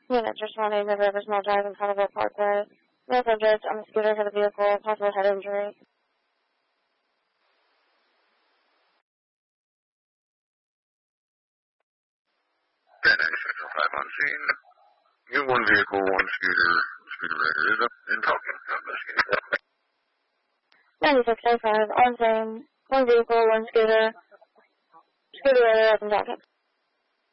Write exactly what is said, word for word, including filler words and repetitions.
Units responding to River Small Drive in Carnival Parkway. No subject on the scooter for the vehicle, possible head injury. ten Central five on scene. You have one vehicle, one scooter. Scooter rider is up and talking. ninety-six oh five on scene. One vehicle, one scooter. Scooter rider up and talking.